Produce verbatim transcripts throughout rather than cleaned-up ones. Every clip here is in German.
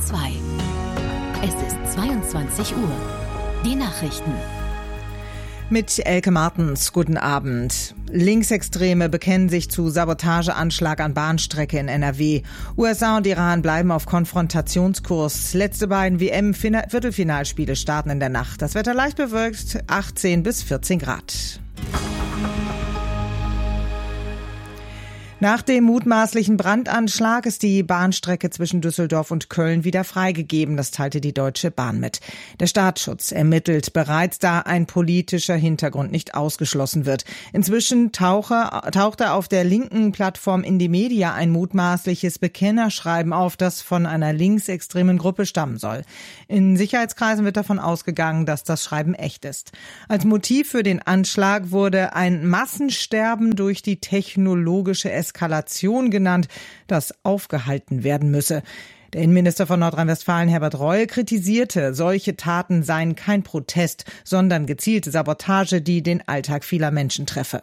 zwei. Es ist zweiundzwanzig Uhr. Die Nachrichten. Mit Elke Martens, guten Abend. Linksextreme bekennen sich zu Sabotageanschlag an Bahnstrecke in N R W. U S A und Iran bleiben auf Konfrontationskurs. Letzte beiden W M-Viertelfinalspiele starten in der Nacht. Das Wetter leicht bewölkt, achtzehn bis vierzehn Grad. Nach dem mutmaßlichen Brandanschlag ist die Bahnstrecke zwischen Düsseldorf und Köln wieder freigegeben, das teilte die Deutsche Bahn mit. Der Staatsschutz ermittelt bereits, da ein politischer Hintergrund nicht ausgeschlossen wird. Inzwischen tauche, tauchte auf der linken Plattform Indymedia ein mutmaßliches Bekennerschreiben auf, das von einer linksextremen Gruppe stammen soll. In Sicherheitskreisen wird davon ausgegangen, dass das Schreiben echt ist. Als Motiv für den Anschlag wurde ein Massensterben durch die technologische Eskalation Eskalation genannt, das aufgehalten werden müsse. Der Innenminister von Nordrhein-Westfalen, Herbert Reul, kritisierte, solche Taten seien kein Protest, sondern gezielte Sabotage, die den Alltag vieler Menschen treffe.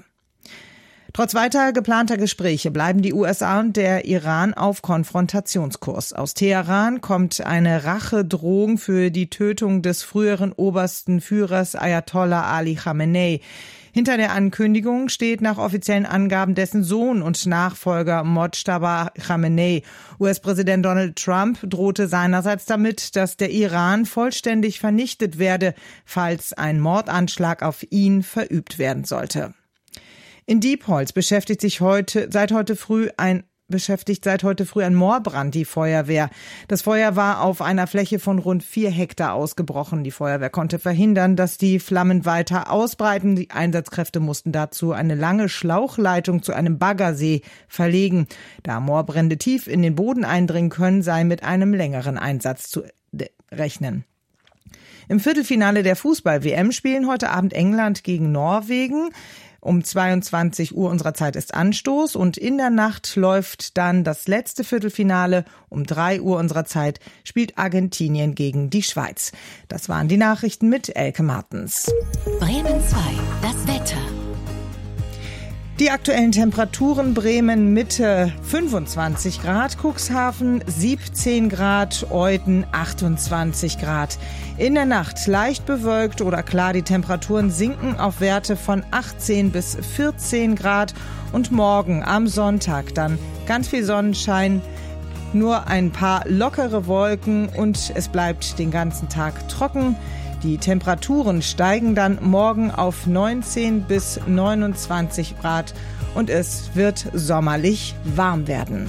Trotz weiter geplanter Gespräche bleiben die U S A und der Iran auf Konfrontationskurs. Aus Teheran kommt eine Rachedrohung für die Tötung des früheren obersten Führers Ayatollah Ali Khamenei. Hinter der Ankündigung steht nach offiziellen Angaben dessen Sohn und Nachfolger Mojtaba Khamenei. U S-Präsident Donald Trump drohte seinerseits damit, dass der Iran vollständig vernichtet werde, falls ein Mordanschlag auf ihn verübt werden sollte. In Diepholz beschäftigt sich heute, seit heute früh ein beschäftigt seit heute früh ein Moorbrand die Feuerwehr. Das Feuer war auf einer Fläche von rund vier Hektar ausgebrochen. Die Feuerwehr konnte verhindern, dass die Flammen weiter ausbreiten. Die Einsatzkräfte mussten dazu eine lange Schlauchleitung zu einem Baggersee verlegen. Da Moorbrände tief in den Boden eindringen können, sei mit einem längeren Einsatz zu rechnen. Im Viertelfinale der Fußball-W M spielen heute Abend England gegen Norwegen. Um zweiundzwanzig Uhr unserer Zeit ist Anstoß und in der Nacht läuft dann das letzte Viertelfinale. Um drei Uhr unserer Zeit spielt Argentinien gegen die Schweiz. Das waren die Nachrichten mit Elke Martens. Bremen zwei, das Wetter. Die aktuellen Temperaturen: Bremen Mitte fünfundzwanzig Grad, Cuxhaven siebzehn Grad, Euden achtundzwanzig Grad. In der Nacht leicht bewölkt oder klar, die Temperaturen sinken auf Werte von achtzehn bis vierzehn Grad und morgen am Sonntag dann ganz viel Sonnenschein, nur ein paar lockere Wolken und es bleibt den ganzen Tag trocken. Die Temperaturen steigen dann morgen auf neunzehn bis neunundzwanzig Grad und es wird sommerlich warm werden.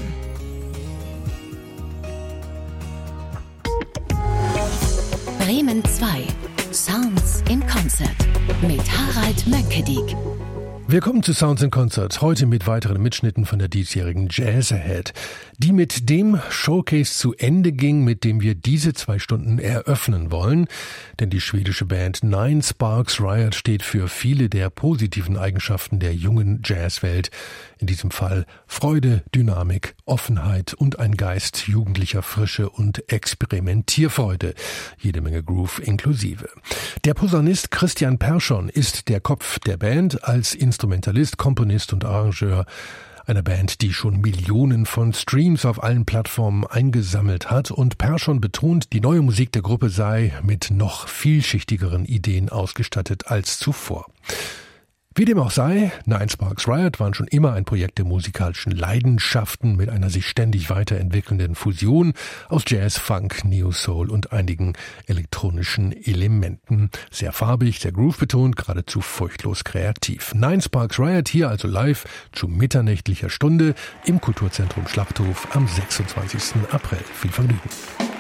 Bremen zwei. Sounds in Concert mit Harald Mönckedik. Willkommen zu Sounds in Concert, heute mit weiteren Mitschnitten von der diesjährigen Jazz Ahead, die mit dem Showcase zu Ende ging, mit dem wir diese zwei Stunden eröffnen wollen. Denn die schwedische Band Nine Sparks Riot steht für viele der positiven Eigenschaften der jungen Jazzwelt. In diesem Fall Freude, Dynamik, Offenheit und ein Geist jugendlicher Frische und Experimentierfreude. Jede Menge Groove inklusive. Der Posaunist Christian Persson ist der Kopf der Band als Instrumentalist, Komponist und Arrangeur einer Band, die schon Millionen von Streams auf allen Plattformen eingesammelt hat. Und Persson betont, die neue Musik der Gruppe sei mit noch vielschichtigeren Ideen ausgestattet als zuvor. Wie dem auch sei, Nine Sparks Riot waren schon immer ein Projekt der musikalischen Leidenschaften mit einer sich ständig weiterentwickelnden Fusion aus Jazz, Funk, Neo Soul und einigen elektronischen Elementen. Sehr farbig, sehr groove-betont, geradezu furchtlos kreativ. Nine Sparks Riot hier also live zu mitternächtlicher Stunde im Kulturzentrum Schlachthof am sechsundzwanzigsten April. Viel Vergnügen.